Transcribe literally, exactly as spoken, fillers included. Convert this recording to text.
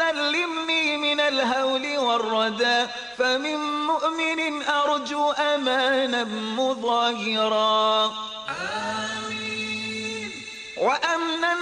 سلمني من الهول والردى، فمن مؤمن أرجو أمانا مظاهرا.